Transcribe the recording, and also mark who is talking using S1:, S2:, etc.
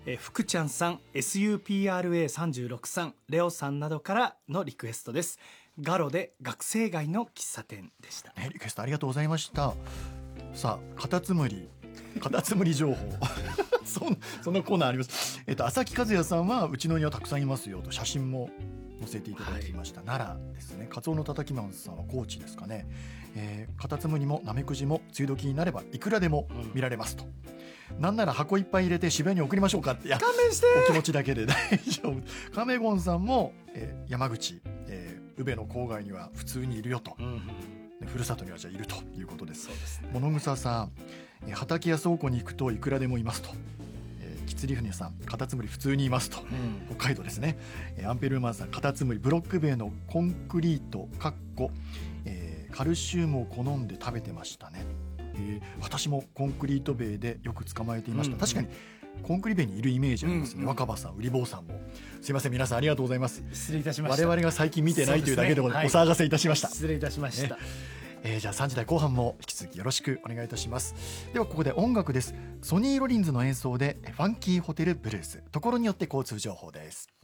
S1: 福ちゃんさん SUPRA36 さんレオさんなどからのリクエストです。ガロで学生街の喫茶店でした、
S2: リクエストありがとうございました。さあカタツムリ情報そんなコーナーあります。浅木和也さんはうちの庭たくさんいますよと写真も載せていただきました、奈良ですね。カツオのたたきマンさんは高知ですかね。カタツムリもナメクジも梅雨時になればいくらでも見られますと、なんなら箱いっぱい入れて渋谷に送りましょうかって。
S1: 勘弁して
S2: お気持ちだけで大丈夫。カメゴンさんも、山口、宇部の郊外には普通にいるよと、ふるさとにはじゃあいるということです。
S1: そうですね。
S2: 物草さん、畑や倉庫に行くといくらでもいますと。キツリフネさん、カタツムリ普通にいますと、北海道ですね。アンペルーマンさん、カタツムリブロック塀のコンクリートカルシウムを好んで食べてましたね。私もコンクリート塀でよく捕まえていました、確かにコンクリ塀にいるイメージありますね、若葉さん、ウリ坊さんも。すいません皆さんありがとうございます。
S1: 失礼いたしました。
S2: 我々が最近見てないというだけでお騒がせいたしました、
S1: 失礼いたしました、
S2: じゃあ3時台後半も引き続きよろしくお願いいたします。ではここで音楽です。ソニー・ロリンズの演奏でファンキーホテルブルース、ところによって交通情報です。